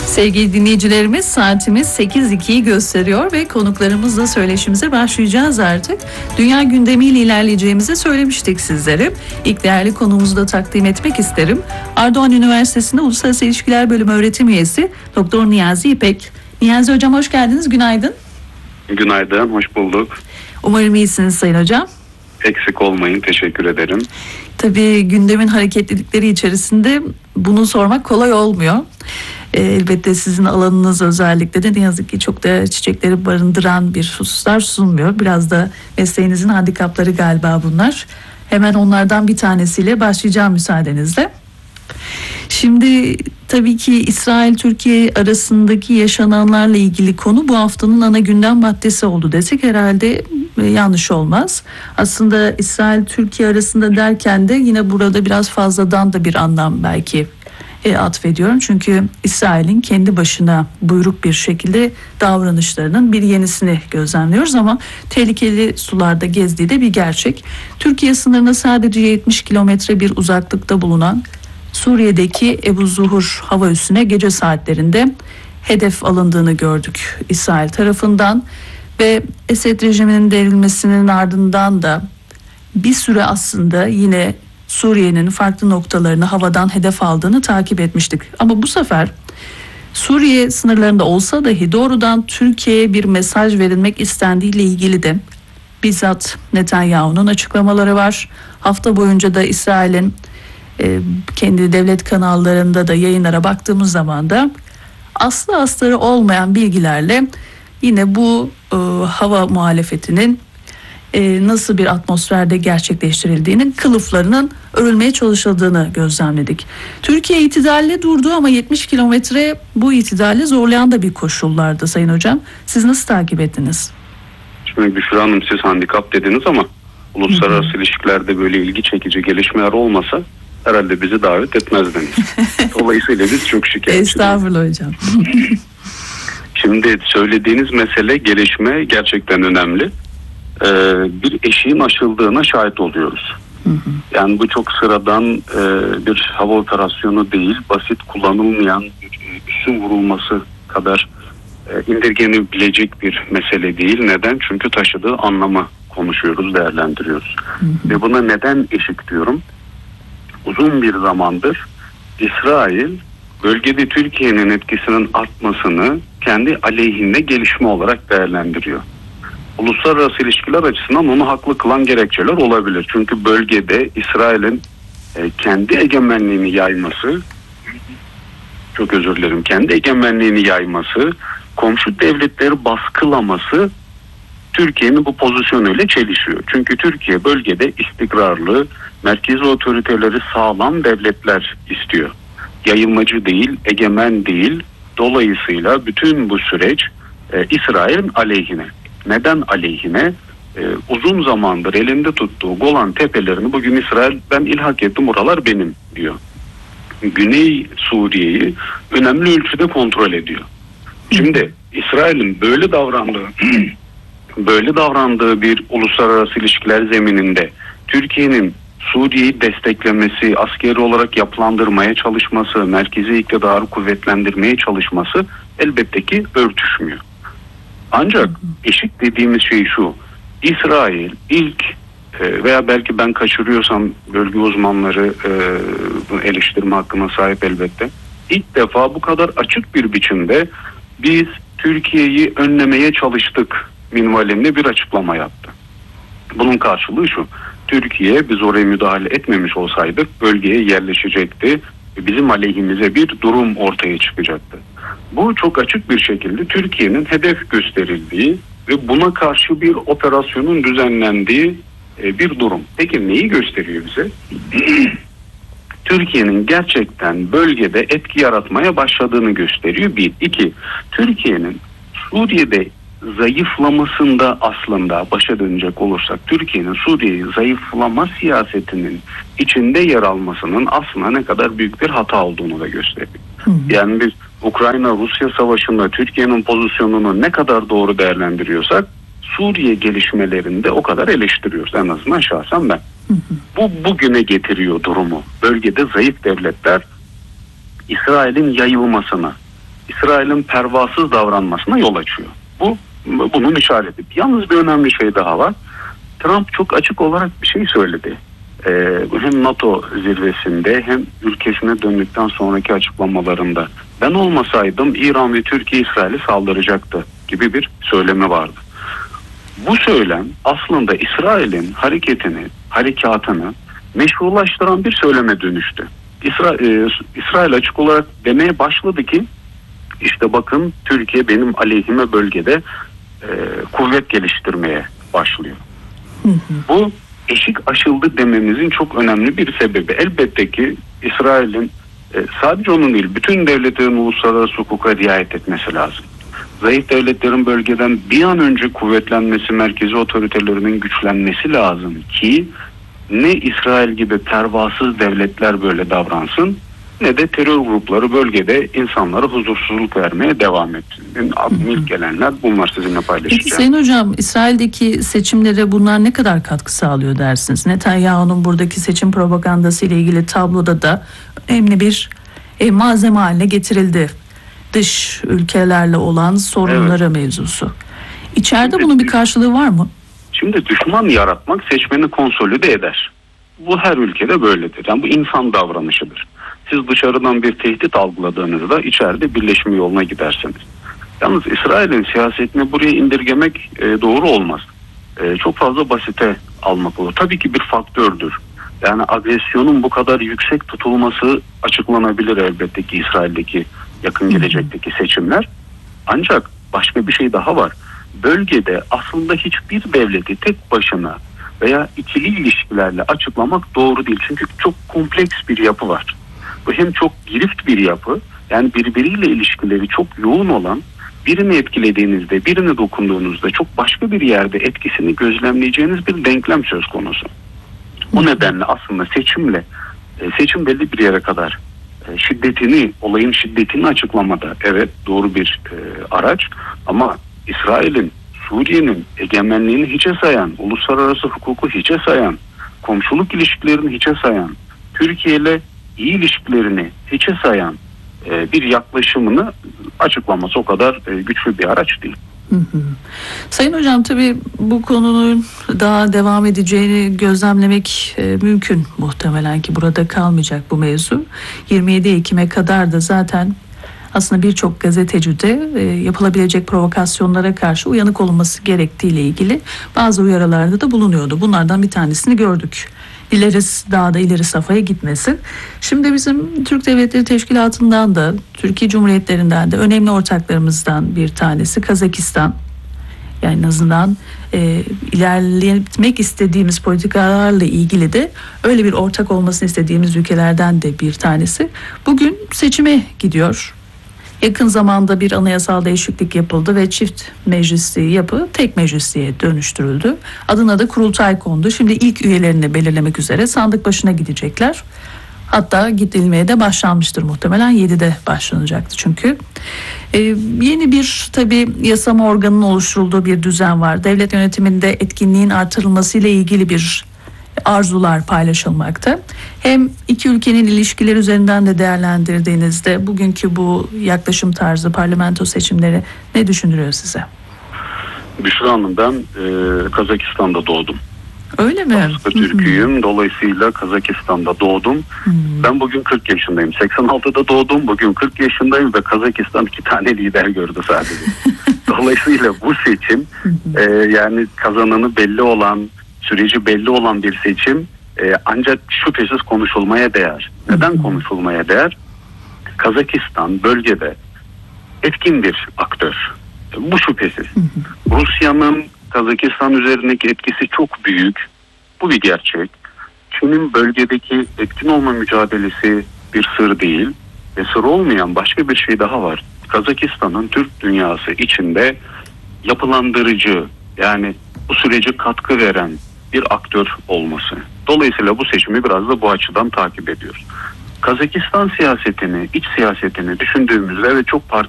Sevgili dinleyicilerimiz, saatimiz 8.02'yi gösteriyor ve konuklarımızla söyleşimize başlayacağız artık. Dünya gündemiyle ilerleyeceğimizi söylemiştik sizlere. İlk değerli konuğumuzu da takdim etmek isterim. Ardoğan Üniversitesi'nde Uluslararası İlişkiler Bölümü öğretim üyesi Doktor Niyazi İpek. Niyazi Hocam hoş geldiniz, günaydın. Günaydın, hoş bulduk. Umarım iyisiniz Sayın Hocam. Eksik olmayın, teşekkür ederim. Tabii gündemin hareketlilikleri içerisinde bunu sormak kolay olmuyor. Elbette sizin alanınız özellikle de ne yazık ki çok da çiçekleri barındıran bir hususlar sunmuyor. Biraz da mesleğinizin handikapları galiba bunlar. Hemen onlardan bir tanesiyle başlayacağım müsaadenizle. Şimdi tabii ki İsrail-Türkiye arasındaki yaşananlarla ilgili konu bu haftanın ana gündem maddesi oldu desek herhalde yanlış olmaz. Aslında İsrail-Türkiye arasında derken de yine burada biraz fazladan da bir anlam belki atfediyorum. Çünkü İsrail'in kendi başına buyruk bir şekilde davranışlarının bir yenisini gözlemliyoruz ama tehlikeli sularda gezdiği de bir gerçek. Türkiye sınırına sadece 70 kilometre bir uzaklıkta bulunan Suriye'deki Ebu Zuhur hava üssüne gece saatlerinde hedef alındığını gördük İsrail tarafından ve Esed rejiminin devrilmesinin ardından da bir süre aslında yine Suriye'nin farklı noktalarını havadan hedef aldığını takip etmiştik. Ama bu sefer Suriye sınırlarında olsa dahi doğrudan Türkiye'ye bir mesaj verilmek istendiğiyle ilgili de bizzat Netanyahu'nun açıklamaları var. Hafta boyunca da İsrail'in kendi devlet kanallarında da yayınlara baktığımız zaman da aslı astarı olmayan bilgilerle yine bu hava muhalefetinin nasıl bir atmosferde gerçekleştirildiğinin kılıflarının örülmeye çalışıldığını gözlemledik. Türkiye itidalle durdu ama 70 kilometre bu itidalle zorlayan da bir koşullarda Sayın Hocam. Siz nasıl takip ettiniz? Şimdi Büşra Hanım, siz handikap dediniz ama uluslararası ilişkilerde böyle ilgi çekici gelişmeler olmasa herhalde bizi davet etmezdiniz. Dolayısıyla biz çok şikayetçiyiz. Estağfurullah hocam. Şimdi söylediğiniz mesele, gelişme gerçekten önemli. Bir eşiğin aşıldığına şahit oluyoruz. Yani bu çok sıradan bir hava operasyonu değil, basit kullanılmayan üssün vurulması kadar indirgenebilecek bir mesele değil. Neden? Çünkü taşıdığı anlamı konuşuyoruz, değerlendiriyoruz. Ve buna neden eşik diyorum? Uzun bir zamandır İsrail bölgede Türkiye'nin etkisinin artmasını kendi aleyhine gelişme olarak değerlendiriyor. Uluslararası ilişkiler açısından onu haklı kılan gerekçeler olabilir. Çünkü bölgede İsrail'in kendi egemenliğini yayması, kendi egemenliğini yayması, komşu devletleri baskılaması Türkiye'nin bu pozisyonuyla çelişiyor. Çünkü Türkiye bölgede istikrarlı, merkezi otoriteleri sağlam devletler istiyor. Yayılmacı değil, egemen değil. Dolayısıyla bütün bu süreç İsrail'in aleyhine. Neden aleyhine? Uzun zamandır elinde tuttuğu Golan tepelerini bugün İsrail ben ilhak ettim, oralar benim diyor. Güney Suriye'yi önemli ölçüde kontrol ediyor. Şimdi İsrail'in böyle davrandığı bir uluslararası ilişkiler zemininde Türkiye'nin Suriye'yi desteklemesi, askeri olarak yapılandırmaya çalışması, merkezi iktidarı kuvvetlendirmeye çalışması elbette ki örtüşmüyor. Ancak eşik dediğimiz şey şu: İsrail ilk veya belki ben kaçırıyorsam bölge uzmanları eleştirme hakkına sahip elbette. İlk defa bu kadar açık bir biçimde biz Türkiye'yi önlemeye çalıştık minvalinde bir açıklama yaptı. Bunun karşılığı şu: Türkiye biz oraya müdahale etmemiş olsaydık bölgeye yerleşecekti. Bizim aleyhimize bir durum ortaya çıkacaktı. Bu çok açık bir şekilde Türkiye'nin hedef gösterildiği ve buna karşı bir operasyonun düzenlendiği bir durum. Peki neyi gösteriyor bize? Türkiye'nin gerçekten bölgede etki yaratmaya başladığını gösteriyor. Bir. İki, Türkiye'nin Suriye'de zayıflamasında aslında başa dönecek olursak Türkiye'nin Suriye'yi zayıflama siyasetinin içinde yer almasının aslında ne kadar büyük bir hata olduğunu da gösteriyor. Yani biz Ukrayna-Rusya savaşında Türkiye'nin pozisyonunu ne kadar doğru değerlendiriyorsak Suriye gelişmelerinde o kadar eleştiriyoruz. En azından şahsen ben. Bu bugüne getiriyor durumu. Bölgede zayıf devletler İsrail'in yayılmasına, İsrail'in pervasız davranmasına yol açıyor. Bunun işareti. Yalnız bir önemli şey daha var. Trump çok açık olarak bir şey söyledi. Hem NATO zirvesinde hem ülkesine döndükten sonraki açıklamalarında ben olmasaydım İran ve Türkiye İsrail'e saldıracaktı gibi bir söylemi vardı. Bu söylem aslında İsrail'in harekatını meşrulaştıran bir söyleme dönüştü. İsrail açık olarak demeye başladı ki işte bakın Türkiye benim aleyhime bölgede kuvvet geliştirmeye başlıyor. Bu eşik aşıldı dememizin çok önemli bir sebebi. Elbette ki İsrail'in sadece onun değil bütün devletlerin uluslararası hukuka riayet etmesi lazım. Zayıf devletlerin bölgeden bir an önce kuvvetlenmesi, merkezi otoritelerinin güçlenmesi lazım ki ne İsrail gibi pervasız devletler böyle davransın ne de terör grupları bölgede insanlara huzursuzluk vermeye devam etsin. Aklıma ilk gelenler bunlar, sizinle paylaşacağım. Peki Sayın Hocam, İsrail'deki seçimlere bunlar ne kadar katkı sağlıyor dersiniz? Netanyahu'nun buradaki seçim propagandası ile ilgili tabloda da önemli bir malzeme haline getirildi. Dış ülkelerle olan sorunları mevzusu. İçeride bunun bir karşılığı var mı? Şimdi düşman yaratmak seçmeni konsolide eder. Bu her ülkede böyledir. Yani bu insan davranışıdır. Siz dışarıdan bir tehdit algıladığınızda içeride birleşme yoluna gidersiniz. Yalnız İsrail'in siyasetini buraya indirgemek doğru olmaz. Çok fazla basite almak olur. Tabii ki bir faktördür. Yani agresyonun bu kadar yüksek tutulması açıklanabilir elbette ki İsrail'deki yakın gelecekteki seçimler. Ancak başka bir şey daha var. Bölgede aslında hiçbir devleti tek başına veya ikili ilişkilerle açıklamak doğru değil. Çünkü çok kompleks bir yapı var. Bu hem çok girift bir yapı, yani birbiriyle ilişkileri çok yoğun olan, birini etkilediğinizde, birine dokunduğunuzda çok başka bir yerde etkisini gözlemleyeceğiniz bir denklem söz konusu. O nedenle aslında seçim belli bir yere kadar olayın şiddetini açıklamada evet doğru bir araç, ama İsrail'in, Suriye'nin egemenliğini hiçe sayan, uluslararası hukuku hiçe sayan, komşuluk ilişkilerini hiçe sayan, Türkiye ile iyi ilişkilerini hiçe sayan bir yaklaşımını açıklaması o kadar güçlü bir araç değil. Sayın Hocam, tabii bu konunun daha devam edeceğini gözlemlemek mümkün, muhtemelen ki burada kalmayacak bu mevzu. 27 Ekim'e kadar da zaten aslında birçok gazeteci de yapılabilecek provokasyonlara karşı uyanık olunması gerektiğiyle ilgili bazı uyarılarda da bulunuyordu. Bunlardan bir tanesini gördük. Daha da ileri safhaya gitmesin. Şimdi bizim Türk Devletleri Teşkilatı'ndan da, Türkiye Cumhuriyetlerinden de önemli ortaklarımızdan bir tanesi Kazakistan. Yani en azından ilerletmek istediğimiz politikalarla ilgili de öyle bir ortak olmasını istediğimiz ülkelerden de bir tanesi. Bugün seçime gidiyor. Yakın zamanda bir anayasal değişiklik yapıldı ve çift meclisli yapı tek meclisliğe dönüştürüldü. Adına da kurultay kondu. Şimdi ilk üyelerini belirlemek üzere sandık başına gidecekler. Hatta gidilmeye de başlanmıştır muhtemelen. 7'de başlanacaktı çünkü. Yeni bir tabii yasama organının oluşturulduğu bir düzen var. Devlet yönetiminde etkinliğin artırılması ile ilgili bir arzular paylaşılmakta. Hem iki ülkenin ilişkileri üzerinden de değerlendirdiğinizde bugünkü bu yaklaşım tarzı parlamento seçimleri ne düşündürüyor size? Büşra Hanım, ben Kazakistan'da doğdum. Öyle mi? Türk'üyüm. Dolayısıyla Kazakistan'da doğdum. Ben bugün 40 yaşındayım. 86'da doğdum. Bugün 40 yaşındayım ve Kazakistan 2 tane lider gördü sadece. Dolayısıyla bu seçim yani kazananı belli olan, süreci belli olan bir seçim, ancak şüphesiz konuşulmaya değer. Neden konuşulmaya değer? Kazakistan bölgede etkin bir aktör. Bu şüphesiz. Rusya'nın Kazakistan üzerindeki etkisi çok büyük. Bu bir gerçek. Çin'in bölgedeki etkin olma mücadelesi bir sır değil. Ve sır olmayan başka bir şey daha var. Kazakistan'ın Türk dünyası içinde yapılandırıcı, yani bu sürece katkı veren bir aktör olması. Dolayısıyla bu seçimi biraz da bu açıdan takip ediyoruz. Kazakistan siyasetini, iç siyasetini düşündüğümüzde ve çok parti